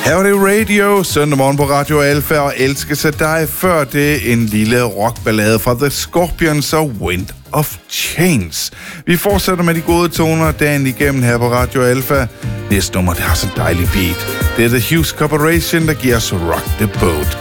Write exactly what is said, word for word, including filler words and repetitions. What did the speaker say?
Her var det Radio, søndag morgen på Radio Alfa, og Elske sig dig. Før det en lille rockballade fra The Scorpions og Wind of Change. Vi fortsætter med de gode toner dagen igennem her på Radio Alfa. Næste nummer, det har så dejlig beat. Det er The Hughes Corporation, der giver os Rock the Boat.